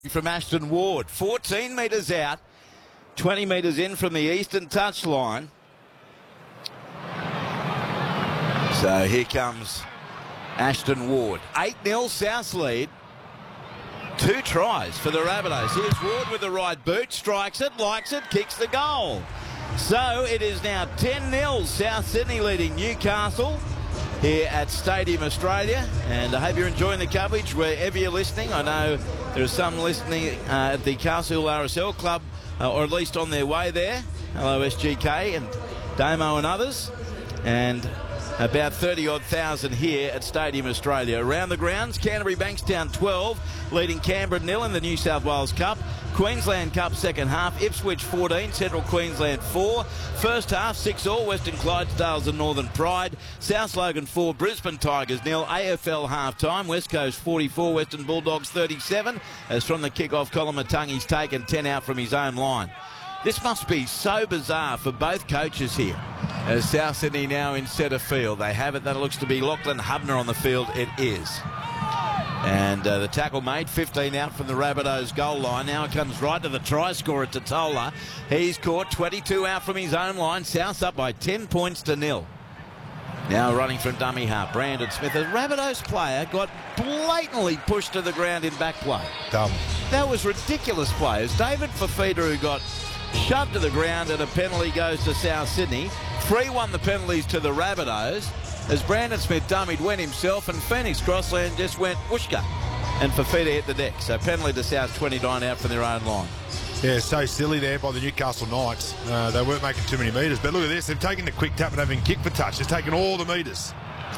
from Ashton Ward. 14 metres out, 20 metres in from the eastern touchline. So here comes Ashton Ward. 8-0 South lead. 2 tries for the Rabbitohs. Here's Ward with the right boot, strikes it, likes it, kicks the goal. So it is now 10-0 South Sydney leading Newcastle here at Stadium Australia, and I hope you're enjoying the coverage wherever you're listening. I know there are some listening at the Castle RSL Club, or at least on their way there. Hello SGK and Damo and others, and about 30-odd thousand here at Stadium Australia. Around the grounds, Canterbury Bankstown 12, leading Canberra 0 in the New South Wales Cup. Queensland Cup second half, Ipswich 14, Central Queensland 4. First half, 6-all, Western Clydesdales and Northern Pride. South Logan 4, Brisbane Tigers 0. AFL half-time, West Coast 44, Western Bulldogs 37. As from the kick-off, Colomatungi's taken 10 out from his own line. This must be so bizarre for both coaches here. As South Sydney now in centre field. They have it, that looks to be Lachlan Hubner on the field. It is. And the tackle made, 15 out from the Rabbitohs goal line. Now it comes right to the try scorer, Totola. He's caught 22 out from his own line. South's up by 10 points to 0. Now running from dummy half, Brandon Smith. A Rabbitohs player got blatantly pushed to the ground in back play. Dumb. That was ridiculous play. It's David Fafita who got shoved to the ground, and a penalty goes to South Sydney. 3-1 the penalties to the Rabbitohs, as Brandon Smith dummied, went himself, and Phoenix Crossland just went whooshka, and Fafita hit the deck. So penalty to South, 29 out from their own line. Yeah, so silly there by the Newcastle Knights. They weren't making too many metres, but look at this. They've taken the quick tap and having kick for touch. They've taken all the metres.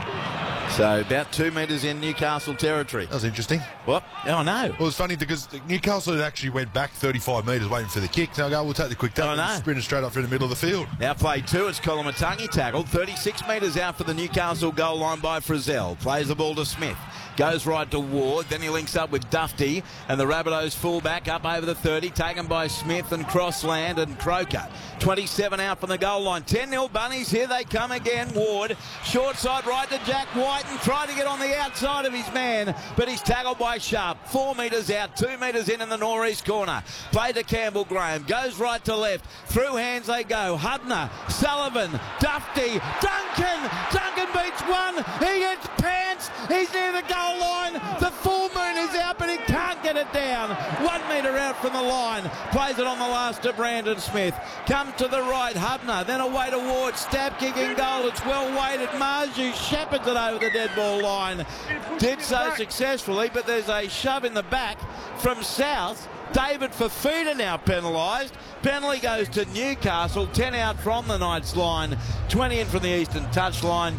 So about 2 metres in Newcastle territory. That was interesting. What? Oh, no. Well, it's funny because Newcastle actually went back 35 metres waiting for the kick. So we'll take the quick tap and sprint it straight up through the middle of the field. Now play 2, it's Colomatungi tackled. 36 metres out for the Newcastle goal line by Frizzell. Plays the ball to Smith. Goes right to Ward, then he links up with Dufty, and the Rabbitohs fullback up over the 30, taken by Smith and Crossland and Croker. 27 out from the goal line. 10-0 Bunnies, here they come again. Ward, short side right to Jack White, and trying to get on the outside of his man, but he's tackled by Sharp. 4 metres out, 2 metres in the northeast corner. Play to Campbell Graham, goes right to left. Through hands they go. Hubner, Sullivan, Dufty, Duncan beats one. He gets pants. He's near the goal line. The full moon is out, but he can't get it down. 1 metre out from the line. Plays it on the last to Brandon Smith. Come to the right, Hubner, then away to Ward. Stab kicking goal. It's well weighted. Marju shepherds it over the dead ball line. Did so successfully, but there's a shove in the back from South. David Fafita now penalised. Penalty goes to Newcastle. 10 out from the Knights line. 20 in from the eastern touchline.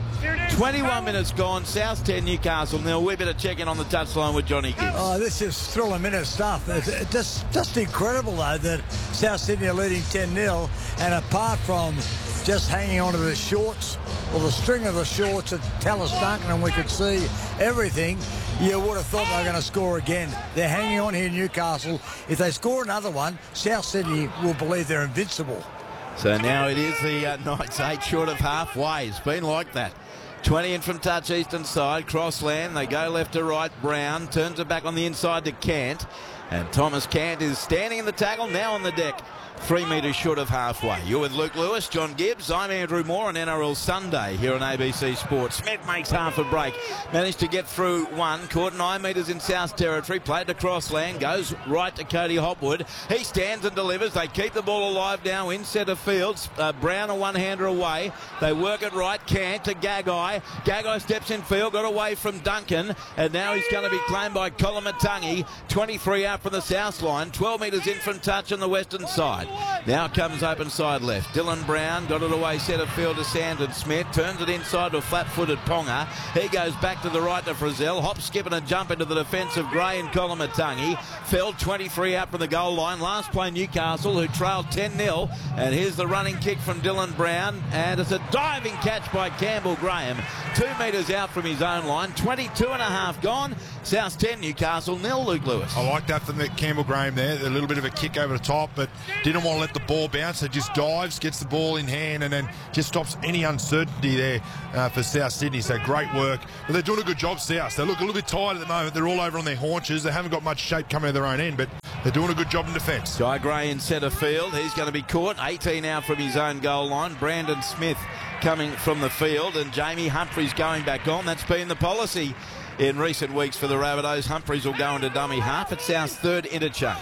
21 minutes gone. South 10, Newcastle 0. We better check in on the touchline with Johnny Gibbs. Oh, this is thrilling minute stuff. It's just incredible, though, that South Sydney are leading 10-0. And apart from just hanging onto the shorts, or the string of the shorts at Tallis Duncan, and we could see everything, you would have thought they were going to score again. They're hanging on here, Newcastle. If they score another one, South Sydney will believe they're invincible. So now it is the Knights 8 short of halfway. It's been like that. 20 in from touch eastern side. Crossland, they go left to right. Brown turns it back on the inside to Cant. And Thomas Cant is standing in the tackle, now on the deck. 3 metres short of halfway. You're with Luke Lewis, John Gibbs. I'm Andrew Moore on NRL Sunday here on ABC Sports. Smith makes half a break. Managed to get through one. Caught 9 metres in South territory. Played to Crossland. Goes right to Cody Hopwood. He stands and delivers. They keep the ball alive now in centre field. Brown a one-hander away. They work it right. Cant to Gagai. Gagai steps in field. Got away from Duncan. And now he's going to be claimed by Colomatungi. 23 out from the south line. 12 metres in from touch on the western side. Now comes open side left. Dylan Brown got it away centre field to Sandon Smith. Turns it inside to a flat-footed Ponga. He goes back to the right to Frizzell. Hop, skip and a jump into the defence of Gray and Colomatungi. Fell 23 out from the goal line. Last play Newcastle, who trailed 10-0. And here's the running kick from Dylan Brown. And it's a diving catch by Campbell Graham. 2 metres out from his own line. 22 and a half gone. South 10, Newcastle 0. Luke Lewis. I like that. from the Campbell Graham there. A little bit of a kick over the top, but didn't want to let the ball bounce. So just dives, gets the ball in hand, and then just stops any uncertainty there for South Sydney. So great work. But they're doing a good job, South. They look a little bit tired at the moment. They're all over on their haunches. They haven't got much shape coming out of their own end, but they're doing a good job in defence. Jai Gray in centre field. He's going to be caught. 18 out from his own goal line. Brandon Smith coming from the field, and Jamie Humphries going back on. That's been the policy in recent weeks for the Rabbitohs. Humphries will go into dummy half. It's South's third interchange.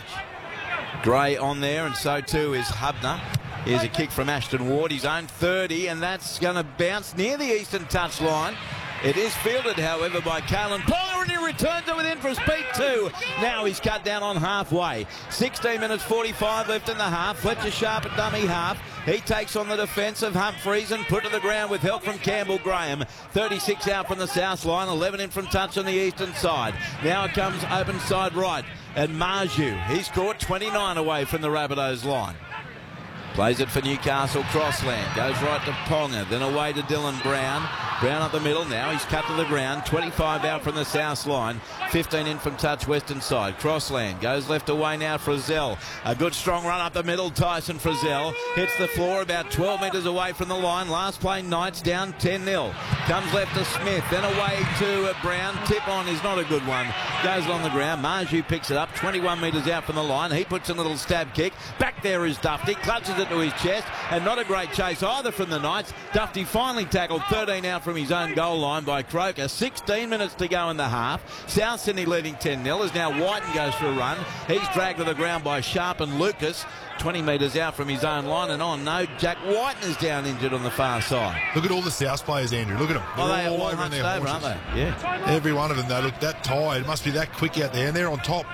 Gray on there, and so too is Hubner. Here's a kick from Ashton Ward, his own 30, and that's going to bounce near the eastern touchline. It is fielded, however, by Kalen Ponga, and he returns it within for a speed too. Now he's cut down on halfway. 16 minutes 45 left in the half. Fletcher Sharp at dummy half. He takes on the defence of Humphries and put to the ground with help from Campbell Graham. 36 out from the south line, 11 in from touch on the eastern side. Now it comes open side right, and Marju, he's caught 29 away from the Rabbitohs line. Plays it for Newcastle, Crossland. Goes right to Ponga, then away to Dylan Brown. Brown up the middle now. He's cut to the ground. 25 out from the south line. 15 in from touch western side. Crossland goes left away now. Frizzell. A good strong run up the middle. Tyson Frizzell hits the floor about 12 metres away from the line. Last play, Knights down 10-0. Comes left to Smith. Then away to Brown. Tip on is not a good one. Goes on the ground. Marju picks it up. 21 metres out from the line. He puts a little stab kick. Back there is Dufty. Clutches it to his chest. And not a great chase either from the Knights. Dufty finally tackled 13 out from his own goal line by Croker. 16 minutes to go in the half. South Sydney leading 10-0 as now Whiten goes for a run. He's dragged to the ground by Sharp and Lucas. 20 metres out from his own line, and on no, Jack Whiten is down injured on the far side. Look at all the South players, Andrew. Look at them. They're all over in their horses, aren't they? Yeah. Every one of them, they look that tired. It must be that quick out there, and they're on top.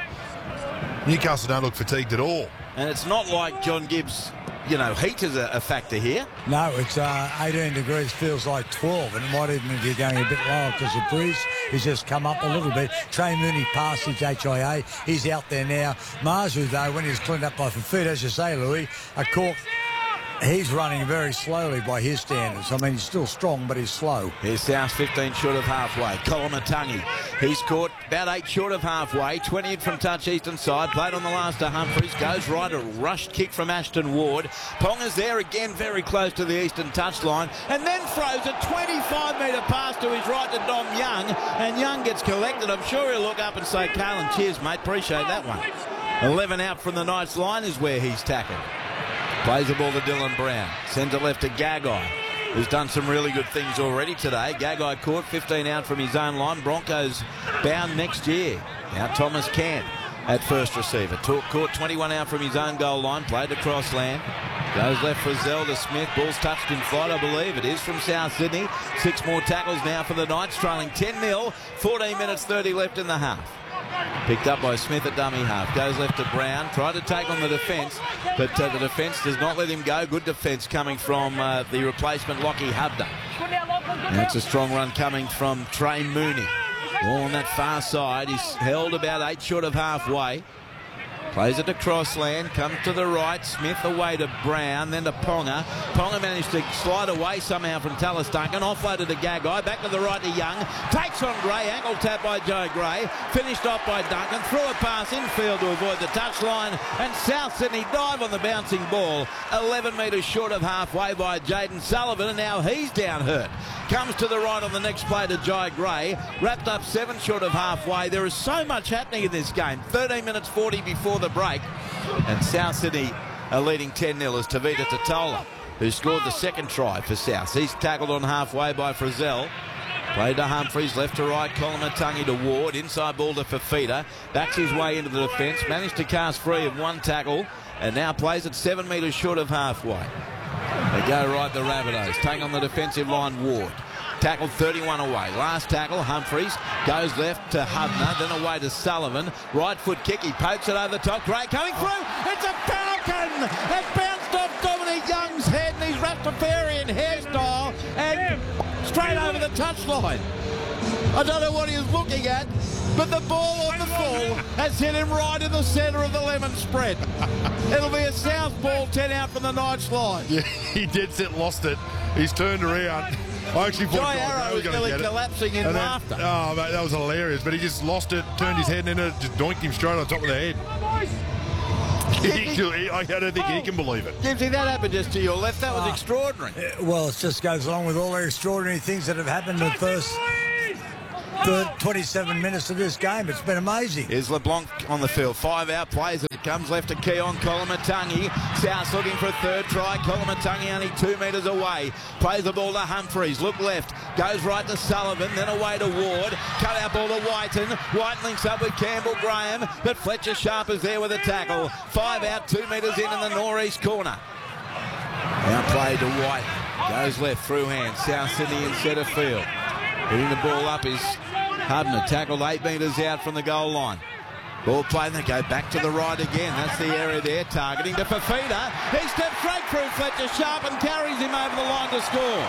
Newcastle don't look fatigued at all. And it's not like John Gibbs, heat is a factor here. No, it's 18 degrees, feels like 12, and it might even be going a bit lower because the breeze has just come up a little bit. Trey Mooney past his HIA. He's out there now. Marju, though, when he's cleaned up by the feet, as you say, Louis, a cork. He's running very slowly by his standards. I mean, he's still strong, but he's slow. Here's South 15 short of halfway. Kolomatangi. He's caught about 8 short of halfway. 20 in from touch eastern side. Played on the last to Humphries. Goes right. A rushed kick from Ashton Ward. Ponga's there again, very close to the eastern touchline. And then throws a 25-metre pass to his right to Dom Young. And Young gets collected. I'm sure he'll look up and say, Carlin, cheers, mate. Appreciate that one. 11 out from the Knights line is where he's tackled. Plays the ball to Dylan Brown. Sends it left to Gagai, who's done some really good things already today. Gagai caught 15 out from his own line. Broncos bound next year. Now Thomas Cant at first receiver. Caught 21 out from his own goal line. Played to Crossland. Goes left for Zell to Smith. Ball's touched in flight, I believe. It is from South Sydney. 6 more tackles now for the Knights, trailing 10-0. 14 minutes 30 left in the half. Picked up by Smith at dummy half. Goes left to Brown. Tried to take on the defence, but the defence does not let him go. Good defence coming from the replacement, Lockie Hubner. And it's a strong run coming from Trey Mooney. All on that far side. He's held about 8 short of halfway. Plays it to Crossland, comes to the right. Smith away to Brown, then to Ponga. Ponga managed to slide away somehow from Tallis Duncan. Offloaded to Gagai, back to the right to Young. Takes on Gray, ankle tap by Joe Gray. Finished off by Duncan, threw a pass infield to avoid the touchline. And South Sydney dive on the bouncing ball. 11 metres short of halfway by Jaden Sullivan, and now he's down hurt. Comes to the right on the next play to Jai Gray. Wrapped up 7 short of halfway. There is so much happening in this game. 13 minutes 40 before the break. And South Sydney are leading 10-0 as Tavita Totola, who scored the second try for South. He's tackled on halfway by Frizzell. Played to Humphries, left to right, Kolomatangi to Ward. Inside ball to Fafita. Backs his way into the defence. Managed to cast free of 1 tackle. And now plays at 7 metres short of halfway. They go right, the Rabbitohs. Taking on the defensive line, Ward. Tackled 31 away. Last tackle, Humphries. Goes left to Hubner, then away to Sullivan. Right foot kick, he pokes it over the top. Gray coming through. It's a falcon! It bounced off Dominic Young's head and his Rastafarian hairstyle and straight over the touchline. I don't know what he was looking at, but the ball on the full has hit him right in the centre of the lemon spread. It'll be a south ball, 10 out from the Knights line. Yeah, he dead set lost it. He's turned around. I actually thought Jai Arrow Jai was going to nearly get it. collapsing in And then- laughter. Oh, mate, that was hilarious. But he just lost it, turned his head, and then it just doinked him straight on top of the head. I don't think he can believe it. Gibbsy, that happened just to your left. That was extraordinary. Well, it just goes along with all the extraordinary things that have happened in the first 27 minutes of this game. It's been amazing. Here's LeBlanc on the field. 5 out, plays it. Comes left to Keon Kolomatangi. South looking for a third try. Kolomatangi only 2 metres away. Plays the ball to Humphreys. Look left. Goes right to Sullivan. Then away to Ward. Cut out ball to Whiten. White links up with Campbell Graham. But Fletcher Sharp is there with a tackle. 5 out, 2 metres in the northeast corner. Now play to White. Goes left through hand. South Sydney in centre field. Hitting the ball up is Hubner. Tackled 8 metres out from the goal line. Ball played, they go back to the right again. That's the area there, targeting to Fafita. He steps straight through Fletcher Sharp and carries him over the line to score.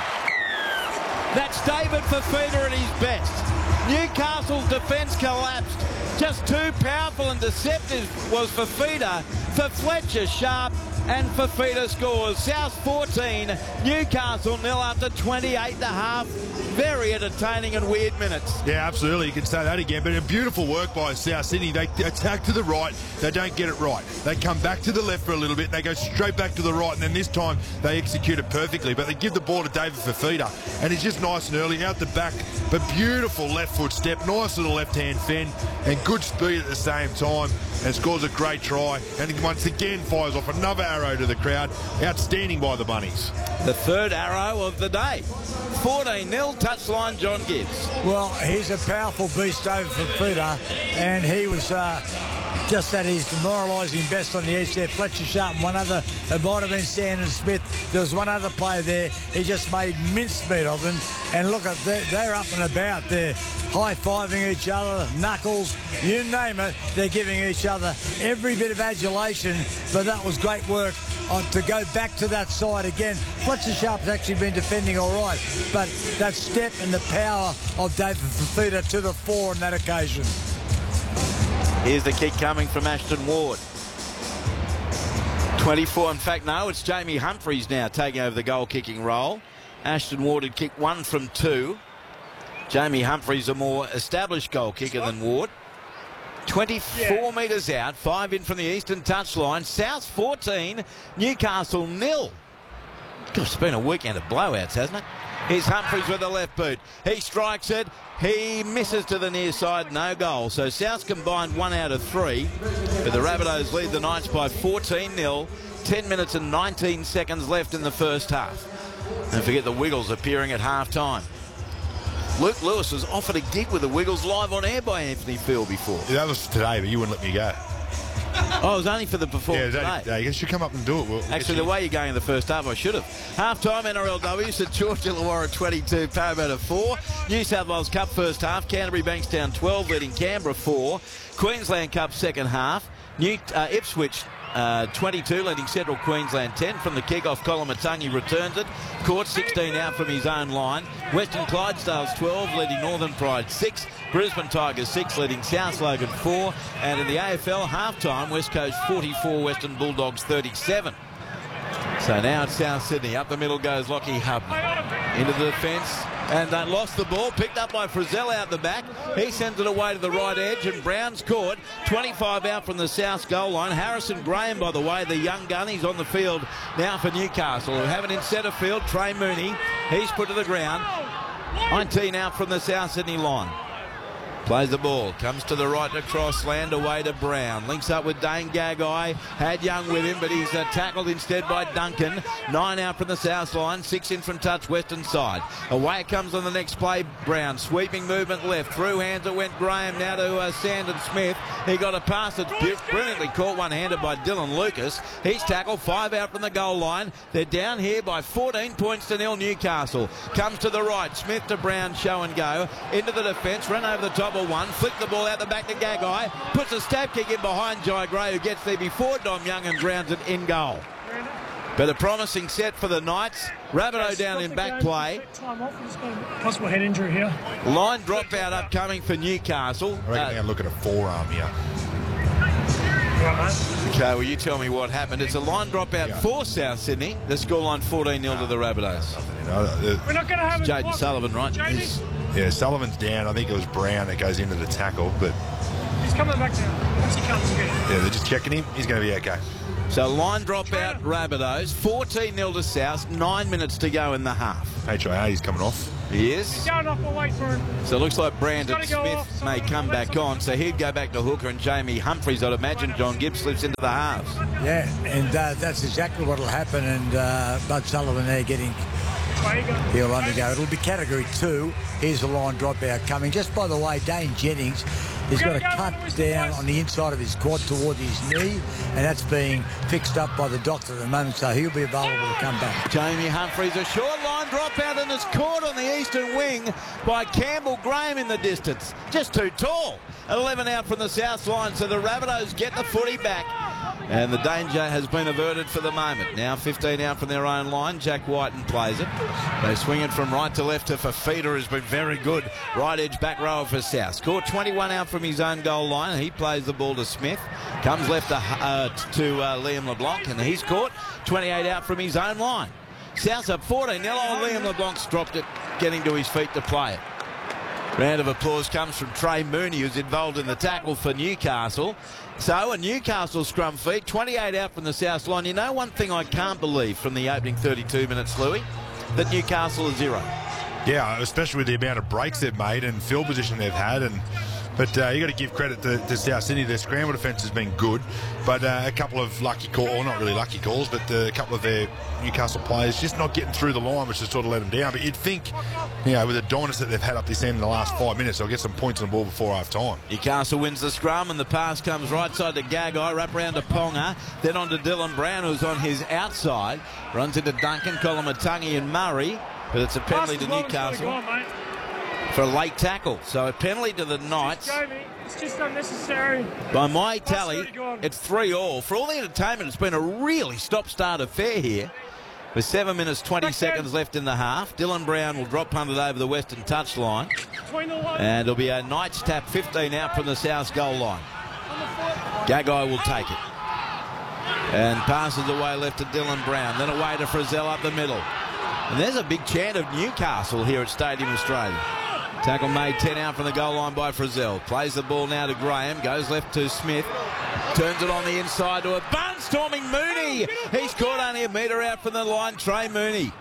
That's David Fafita at his best. Newcastle's defence collapsed. Just too powerful and deceptive was Fafita for Fletcher Sharp, and Fafita scores. South 14, Newcastle 0 after 28.5. Very entertaining and weird minutes. Yeah, absolutely. You can say that again. But a beautiful work by South Sydney. They attack to the right. They don't get it right. They come back to the left for a little bit. They go straight back to the right. And then this time they execute it perfectly. But they give the ball to David Fafita. And he's just nice and early out the back. But beautiful left foot step. Nice little left-hand fend. And good speed at the same time. And scores a great try. And he once again fires off another arrow to the crowd. Outstanding by the Bunnies. The third arrow of the day. 14-0, touchline John Gibbs. Well, he's a powerful beast over Fafita, and he was just at his demoralising best on the edge there. Fletcher Sharp and one other, it might have been Sandon Smith. There was one other player there. He just made mincemeat of them. And look, they're up and about. They're high-fiving each other, knuckles, you name it. They're giving each other every bit of adulation. But that was great work to go back to that side again. Fletcher Sharp's actually been defending all right, but that step and the power of David Fafita to the fore on that occasion. Here's the kick coming from Ashton Ward. 24, in fact, no, it's Jamie Humphreys now taking over the goal-kicking role. Ashton Ward had kicked 1 from 2. Jamie Humphreys, a more established goal kicker than Ward. 24 metres out, 5 in from the eastern touchline. South 14, Newcastle 0. Gosh, it's been a weekend of blowouts, hasn't it? Here's Humphreys with the left boot. He strikes it. He misses to the near side, no goal. So South's combined 1 out of 3. But the Rabbitohs lead the Knights by 14-0. 10 minutes and 19 seconds left in the first half. Don't forget the Wiggles appearing at half-time. Luke Lewis was offered a gig with the Wiggles live on air by Anthony Field before. Yeah, that was today, but you wouldn't let me go. Oh, it was only for the performance today. You should come up and do it. Actually, the way you're going in the first half, I should have. Half-time NRLW, St George Illawarra 22, Parramatta 4. New South Wales Cup first half, Canterbury Bankstown 12, leading Canberra 4. Queensland Cup second half, Ipswich 22, leading Central Queensland 10. From the kick-off, Kolomatangi returns it. Caught 16 out from his own line. Western Clydesdales 12, leading Northern Pride 6. Brisbane Tigers 6, leading South Logan 4. And in the AFL, half-time, West Coast 44, Western Bulldogs 37. So now it's South Sydney. Up the middle goes Lockie Hubner. Into the defence. And they lost the ball, picked up by Frizzell out the back. He sends it away to the right edge, and Brown's caught. 25 out from the South goal line. Harrison Graham, by the way, the young gun, he's on the field now for Newcastle, who have it in centre field. Trey Mooney, he's put to the ground. 19 out from the South Sydney line. Plays the ball, comes to the right to Crossland, away to Brown. Links up with Dane Gagai, had Young with him, but he's tackled instead by Duncan. 9 out from the South line, 6 in from touch, western side. Away it comes on the next play, Brown. Sweeping movement left, through hands it went Graham, now to Sandon Smith. He got a pass that's brilliantly caught one-handed by Dylan Lucas. He's tackled, 5 out from the goal line. They're down here by 14 points to 0 Newcastle. Comes to the right, Smith to Brown, show and go. Into the defence, run over the top of one, flick the ball out the back to Gagai, puts a stab kick in behind Jai Gray, who gets there before Dom Young and grounds it in goal. But a promising set for the Knights. Rabbitoh down in back play. Possible head injury here. Line dropout upcoming for Newcastle. I reckon they're going to look at a forearm here. Right, mate. Okay, well, you tell me what happened. It's a line dropout for South Sydney. The scoreline 14-0 to the Rabbitohs. We're not going to have Jaden Sullivan, right? Yeah, Sullivan's down. I think it was Brown that goes into the tackle, but He's coming back now. Once he comes again. yeah, they're just checking him. He's going to be okay. So line dropout Rabbitohs, 14-0 to South, 9 minutes to go in the half. HIA, he's coming off. He is. Going off, we'll wait for him. So it looks like Brandon He's gotta go Smith off, may so come let back on. So he'd go back to hooker and Jamie Humphries. I'd imagine John Gibbs slips into the halves. Yeah, and that's exactly what will happen. And Bud Sullivan there getting... He'll undergo. It'll be category 2. Here's the line dropout coming. Just by the way, Dane Jennings has got a cut down on the inside of his quad toward his knee, and that's being fixed up by the doctor at the moment, so he'll be available to come back. Jamie Humphries, a short line dropout, and it's caught on the eastern wing by Campbell Graham in the distance. Just too tall. 11 out from the south line, so the Rabbitohs get the footy back. And the danger has been averted for the moment. Now 15 out from their own line. Jack Whiten plays it. They swing it from right to left to Fafita, has been very good. Right edge back row for South. Scored 21 out from his own goal line. He plays the ball to Smith. Comes left to Liam LeBlanc, and he's caught 28 out from his own line. South's up 14-0. Liam LeBlanc's dropped it, getting to his feet to play it. Round of applause comes from Trey Mooney, who's involved in the tackle for Newcastle. So a Newcastle scrum feed, 28 out from the south line. You know one thing I can't believe from the opening 32 minutes, Louis? That Newcastle is 0. Yeah, especially with the amount of breaks they've made and field position they've had. But you got to give credit to South Sydney. Their scramble defence has been good, but a couple of lucky calls, or not really lucky calls, but a couple of their Newcastle players just not getting through the line, which has sort of let them down. But you'd think, with the dominance that they've had up this end in the last 5 minutes, they'll get some points on the ball before half-time. Newcastle wins the scrum, and the pass comes right side to Gagai, wrap around to Ponga, then on to Dylan Brown, who's on his outside, runs into Duncan, Kolomatangi and Murray, but it's a penalty to Newcastle for a late tackle. So a penalty to the Knights. It's just unnecessary. By my tally, it's 3-3. For all the entertainment, it's been a really stop-start affair here. With 7 minutes 20 seconds left in the half. Dylan Brown will drop punt it over the western touchline. And it'll be a Knights tap, 15 out from the south goal line. Gagai will take it. And passes away left to Dylan Brown. Then away to Frizzell up the middle. And there's a big chant of Newcastle here at Stadium Australia. Tackle made 10 out from the goal line by Frizzell. Plays the ball now to Graham. Goes left to Smith. Turns it on the inside to a barnstorming Mooney. He's caught only a metre out from the line. Trey Mooney.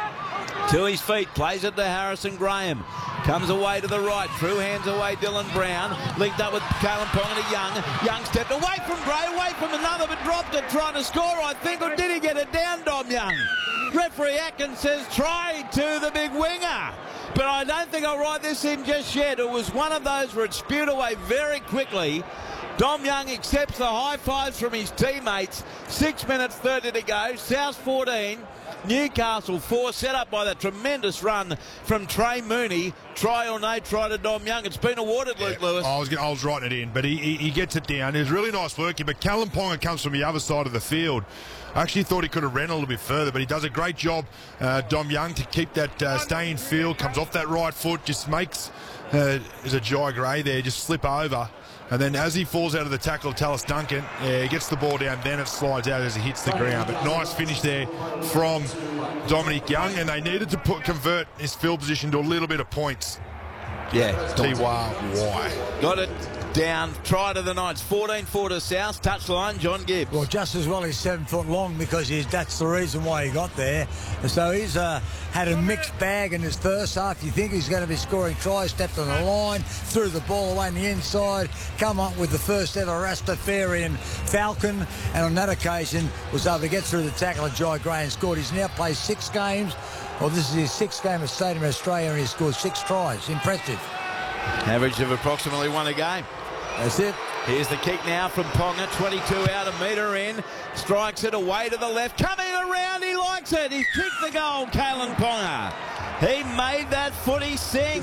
To his feet. Plays it to Harrison Graham. Comes away to the right. Through hands away Dylan Brown. Linked up with Kalen Ponga to Young. Young stepped away from Gray. Away from another, but dropped it. Trying to score, I think. Or did he get it down, Dom Young? Referee Atkins says try to the big winger. But I don't think I'll write this in just yet. It was one of those where it spewed away very quickly. Dom Young accepts the high fives from his teammates. 6 minutes 30 to go. South 14, Newcastle 4, set up by the tremendous run from Trey Mooney. Try or no try to Dom Young. It's been awarded, Luke Lewis. I was writing it in, but he gets it down. It was really nice work here, but Kalen Ponga comes from the other side of the field. I actually thought he could have ran a little bit further, but he does a great job, Dom Young, to keep that stay in field. Comes off that right foot, just makes there's a Jai Gray there, just slip over. And then as he falls out of the tackle of Tallis Duncan, he gets the ball down, then it slides out as he hits the ground. But nice finish there from Dominic Young, and they needed to convert his field position to a little bit of points. Yeah. Why? Got it down. Try to the Knights. 14-4 to South. Touchline, John Gibbs. Well, just as well he's 7 foot long because that's the reason why he got there. So he's had a mixed bag in his first half. You think he's going to be scoring tries, stepped on the line, threw the ball away on the inside, come up with the first ever Rastafarian Falcon, and on that occasion was able to get through the tackle of Jai Gray and scored. He's now played 6 games. Well, this is his 6th game at Stadium Australia, and he's scored 6 tries. Impressive. Average of approximately 1 a game. That's it. Here's the kick now from Ponga. 22 out, a metre in. Strikes it away to the left. Coming around, he likes it. He kicked the goal, Kalen Ponga. He made that footy sing.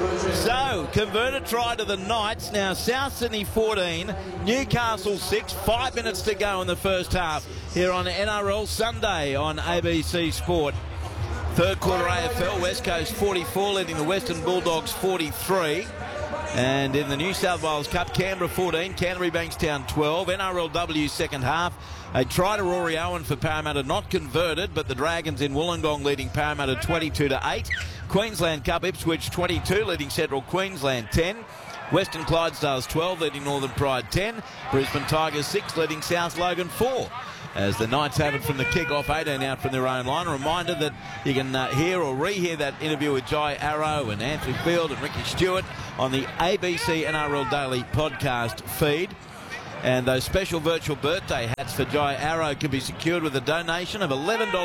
So, converted try to the Knights. Now, South Sydney 14, Newcastle 6. 5 minutes to go in the first half here on NRL Sunday on ABC Sport. Third quarter AFL, West Coast 44, leading the Western Bulldogs 43. And in the New South Wales Cup, Canberra 14, Canterbury Bankstown 12, NRLW second half. A try to Rory Owen for Parramatta, not converted, but the Dragons in Wollongong leading Parramatta 22-8. Queensland Cup, Ipswich 22, leading Central Queensland 10. Western Clydesdales 12, leading Northern Pride 10. Brisbane Tigers 6, leading South Logan 4. As the Knights have it from the kick-off, 18 out from their own line. A reminder that you can hear or rehear that interview with Jai Arrow and Anthony Field and Ricky Stewart on the ABC NRL Daily podcast feed. And those special virtual birthday hats for Jai Arrow can be secured with a donation of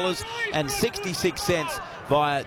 $11.66 via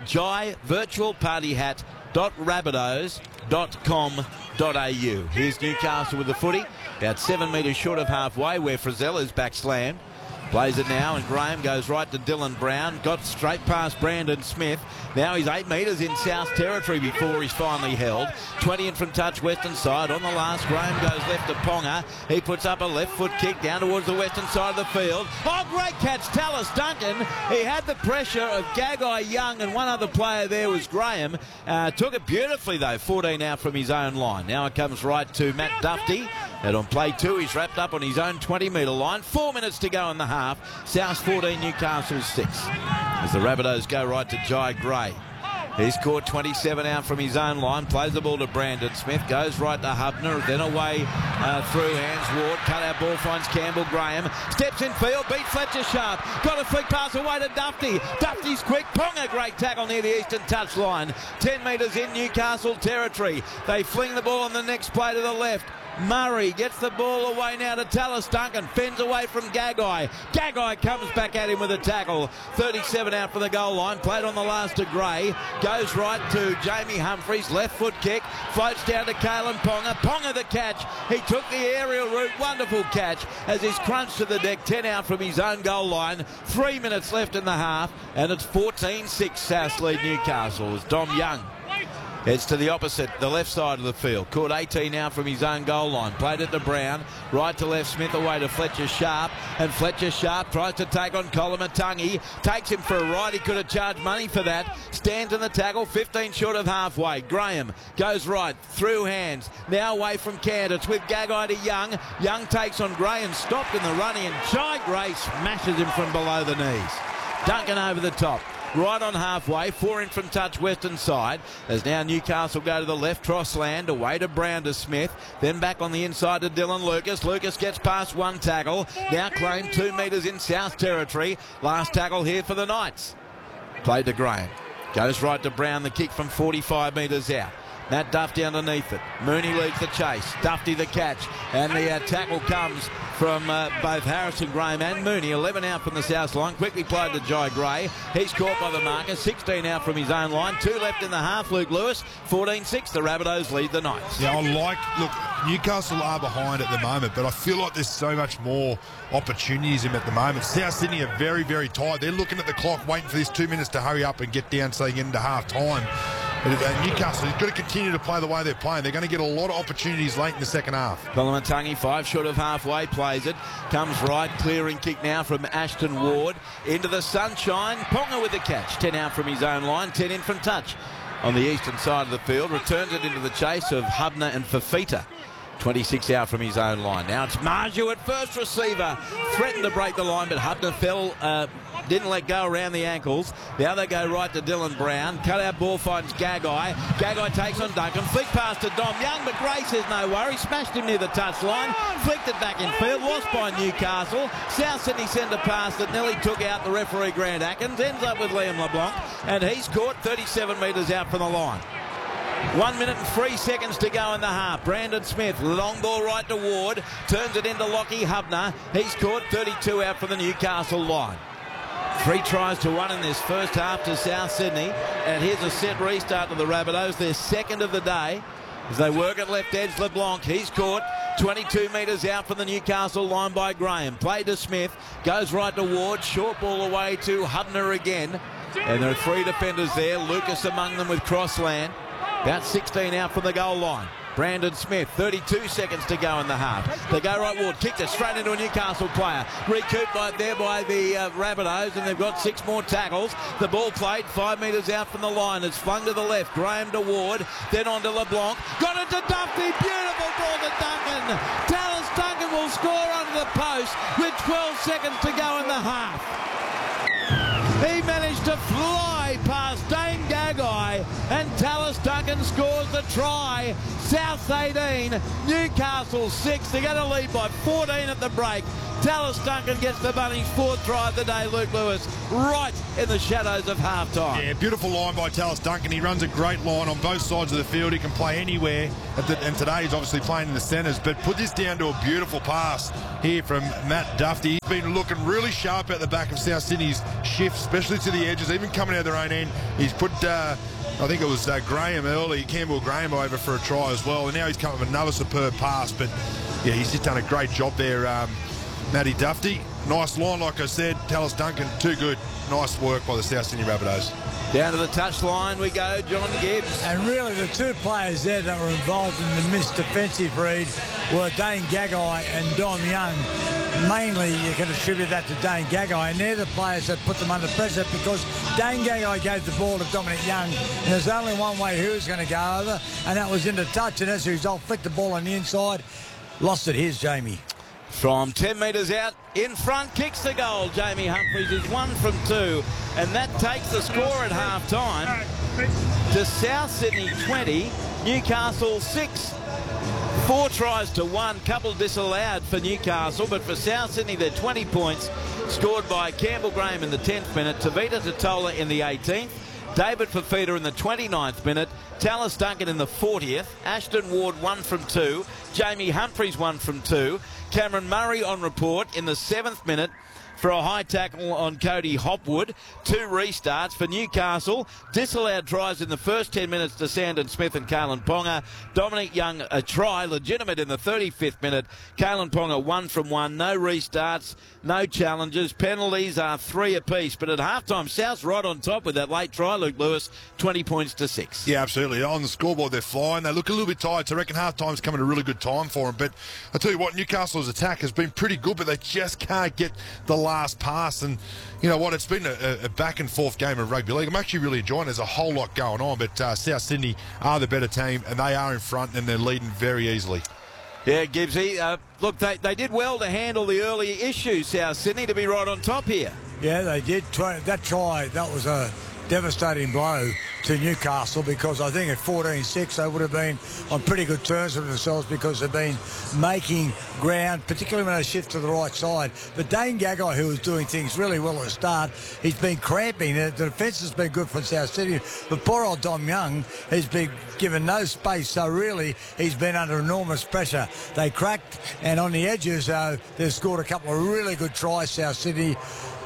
jaivirtualpartyhat.rabbitohs.com.au. Here's Newcastle with the footy, about 7 metres short of halfway, where Frizzell is back slammed. Plays it now, and Graham goes right to Dylan Brown. Got straight past Brandon Smith. Now he's 8 metres in South territory before he's finally held. 20 in from touch, western side. On the last, Graham goes left to Ponga. He puts up a left foot kick down towards the western side of the field. Oh, great catch, Tallis Duncan. He had the pressure of Gagai Young, and one other player there was Graham. Took it beautifully, though. 14 out from his own line. Now it comes right to Matt Dufty. And on play 2, he's wrapped up on his own 20-metre line. 4 minutes to go in the half. South 14, Newcastle 6. As the Rabbitohs go right to Jai Gray. He's caught 27 out from his own line. Plays the ball to Brandon Smith. Goes right to Hubner. Then away through hands. Ward. Cut out ball. Finds Campbell Graham. Steps in field. Beats Fletcher Sharp. Got a flick pass away to Dufty. Dufty's quick. Ponga. Great tackle near the eastern touchline. 10 metres in Newcastle territory. They fling the ball on the next play to the left. Murray gets the ball away now to Tallis Duncan. Fends away from Gagai. Gagai comes back at him with a tackle. 37 out for the goal line. Played on the last to Gray. Goes right to Jamie Humphries. Left foot kick. Floats down to Kalen Ponga. Ponga the catch. He took the aerial route. Wonderful catch as he's crunched to the deck. 10 out from his own goal line. 3 minutes left in the half. And it's 14-6 South lead Newcastle as Dom Young heads to the opposite, the left side of the field. Caught 18 out from his own goal line. Played it to Brown. Right to left, Smith away to Fletcher Sharp. And Fletcher Sharp tries to take on Colomatungi. Takes him for a ride. He could have charged money for that. Stands in the tackle, 15 short of halfway. Graham goes right, through hands. Now away from Cantor. It's with Gagai to Young. Young takes on Gray and stopped in the running. And Jai Gray smashes him from below the knees. Duncan over the top. Right on halfway, 4 in from touch western side. As now Newcastle go to the left, Crossland, away to Brown to Smith. Then back on the inside to Dylan Lucas. Lucas gets past one tackle. Now claimed 2 metres in South territory. Last tackle here for the Knights. Played to Graham. Goes right to Brown, the kick from 45 metres out. Matt Dufty underneath it. Mooney leads the chase. Dufty the catch. And the tackle comes from both Harrison Graham and Mooney. 11 out from the south line. Quickly played to Jai Gray. He's caught by the marker. 16 out from his own line. 2 left in the half. Luke Lewis. 14-6. The Rabbitohs lead the Knights. Yeah, look, Newcastle are behind at the moment, but I feel like there's so much more opportunities at the moment. South Sydney are very, very tired. They're looking at the clock, waiting for this 2 minutes to hurry up and get down so they can get into half time. But Newcastle has got to continue to play the way they're playing. They're going to get a lot of opportunities late in the second half. Colomatungi, 5 short of halfway, plays it. Comes right, clearing kick now from Ashton Ward. Into the sunshine. Ponga with the catch. 10 out from his own line, 10 in from touch. On the eastern side of the field, returns it into the chase of Hubner and Fafita. 26 out from his own line. Now it's Marju at first receiver. Threatened to break the line, but Hubner fell, didn't let go around the ankles. Now they go right to Dylan Brown. Cut out ball finds Gagai. Gagai takes on Duncan. Flick pass to Dom Young, but Gray says no worry. Smashed him near the touchline. Flicked it back in field. Lost by Newcastle. South Sydney sent a pass that nearly took out the referee Grant Atkins. Ends up with Liam LeBlanc. And he's caught 37 metres out from the line. 1 minute and 3 seconds to go in the half. Brandon Smith, long ball right to Ward. Turns it into Lockie Hubner. He's caught 32 out from the Newcastle line. 3 tries to 1 in this first half to South Sydney. And here's a set restart to the Rabbitohs. Their second of the day. As they work at left edge, LeBlanc. He's caught 22 metres out from the Newcastle line by Graham. Play to Smith. Goes right to Ward. Short ball away to Hubner again. And there are 3 defenders there. Lucas among them with Crossland. About 16 out from the goal line. Brandon Smith, 32 seconds to go in the half. They go right ward, kicked it straight into a Newcastle player. Recouped by the Rabbitohs, and they've got 6 more tackles. The ball played 5 metres out from the line. It's flung to the left. Graham to Ward, then on to LeBlanc. Got it to Duffy. Beautiful ball to Duncan. Tallis Duncan will score under the post with 12 seconds to go in the half. He managed to fly past Dane Gagai, and Tallis Duncan scores the try. South 18, Newcastle 6. They're going to lead by 14 at the break. Tallis Duncan gets the Bunnies' 4th try of the day, Luke Lewis, right in the shadows of half-time. Yeah, beautiful line by Tallis Duncan. He runs a great line on both sides of the field. He can play anywhere, and today he's obviously playing in the centres, but put this down to a beautiful pass here from Matt Duffy. He's been looking really sharp at the back of South Sydney's shift, especially to the edges, even coming out of their own end. He's put, I think it was Campbell Graham over for a try as well, and now he's come up with another superb pass, but yeah, he's just done a great job there, Matty Duffy. Nice line, like I said. Tallis Duncan, too good. Nice work by the South Sydney Rabbitohs. Down to the touchline we go, John Gibbs. And really the 2 players there that were involved in the missed defensive read were Dane Gagai and Dom Young. Mainly you can attribute that to Dane Gagai, and they're the players that put them under pressure, because Dane Gagai gave the ball to Dominic Young, and there's only one way he was going to go over, and that was into touch, and as a result flicked the ball on the inside. Lost it. Here's Jamie. From 10 metres out, in front, kicks the goal. Jamie Humphries is 1 from 2, and that takes the score at half-time to South Sydney 20, Newcastle 6. 4 tries to 1, couple disallowed for Newcastle, but for South Sydney they're 20 points, scored by Campbell Graham in the 10th minute, Tavita Totola in the 18th, David Fafita in the 29th minute, Tallis Duncan in the 40th, Ashton Ward 1 from 2, Jamie Humphries 1 from 2, Cameron Murray on report in the 7th minute for a high tackle on Cody Hopwood. 2 restarts for Newcastle. Disallowed tries in the first 10 minutes to Sandon Smith and Kalen Ponga. Dominic Young a try, legitimate in the 35th minute. Kalen Ponga 1 from 1. No restarts, no challenges. Penalties are 3 apiece. But at halftime, South's right on top with that late try, Luke Lewis, 20 points to 6. Yeah, absolutely. On the scoreboard, they're flying. They look a little bit tired, so I reckon half-time's coming at a really good time for them. But I tell you what, Newcastle's attack has been pretty good, but they just can't get the last pass. And you know what, it's been a back and forth game of rugby league. I'm actually really enjoying it. There's a whole lot going on, but South Sydney are the better team, and they are in front, and they're leading very easily. Yeah, Gibbsy. Look, they did well to handle the early issues, South Sydney, to be right on top here. Yeah, they did. That try, that was a devastating blow to Newcastle, because I think at 14-6 they would have been on pretty good terms with themselves, because they've been making ground, particularly when they shift to the right side. But Dane Gagai, who was doing things really well at the start, he's been cramping. The defence has been good for South City, but poor old Dom Young has been given no space, so really he's been under enormous pressure. They cracked, and on the edges they've scored a couple of really good tries, South City.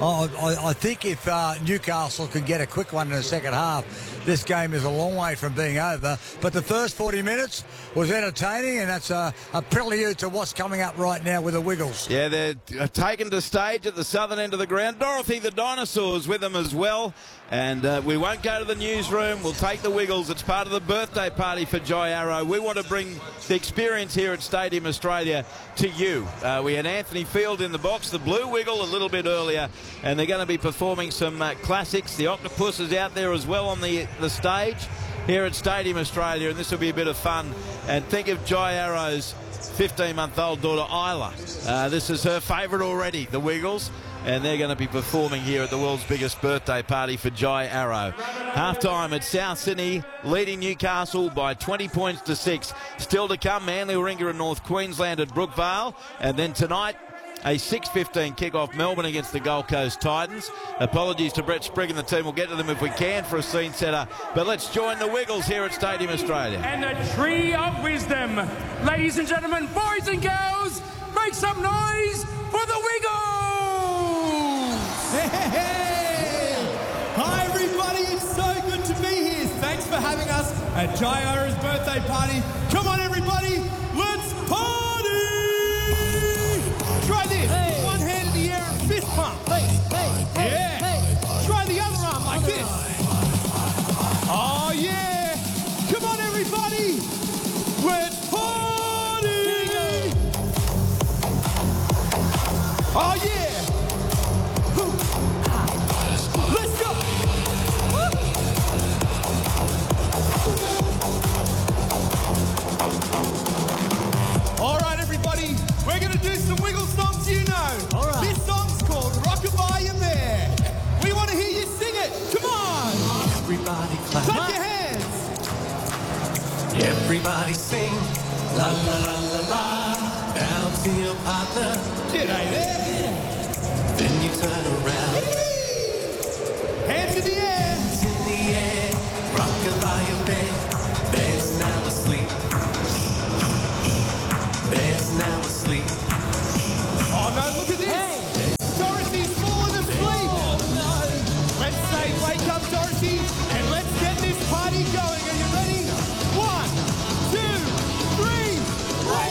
I think if Newcastle could get a quick one in the second half, this game is a long way from being over. But the first 40 minutes was entertaining, and that's a prelude to what's coming up right now with the Wiggles. Yeah, they're taken to stage at the southern end of the ground. Dorothy the Dinosaur's with them as well. And we won't go to the newsroom. We'll take the Wiggles. It's part of the birthday party for Jai Arrow. We want to bring the experience here at Stadium Australia to you. We had Anthony Field in the box, the Blue Wiggle, a little bit earlier, and they're going to be performing some classics. The Octopus is out there as well on the stage here at Stadium Australia, and this will be a bit of fun. And think of Jai Arrow's 15-month-old daughter, Isla. This is her favourite already, the Wiggles. And they're going to be performing here at the world's biggest birthday party for Jai Arrow. Half-time at South Sydney, leading Newcastle by 20 points to 6. Still to come, Manly Warringah and North Queensland at Brookvale. And then tonight, a 6:15 kick-off, Melbourne against the Gold Coast Titans. Apologies to Brett Sprigg and the team. We'll get to them if we can for a scene setter. But let's join the Wiggles here at Stadium Australia. And the Tree of Wisdom. Ladies and gentlemen, boys and girls, make some noise for the Wiggles! Hey! Hi everybody, it's so good to be here. Thanks for having us at Jai Arrow's birthday party. Come on everybody, let's party! Try this, one hand in the air and fist pump. Yeah! Try the other arm like this. Oh yeah! Come on everybody! We're Oh, yeah. Let's go. All right, everybody. We're going to do some wiggle stomps, you know. All right. This song's called Rockabye Man. We want to hear you sing it. Come on. Everybody clap. Clap your hands. Everybody sing. La la la la la. Down to your partner. G'day there. Then you turn around.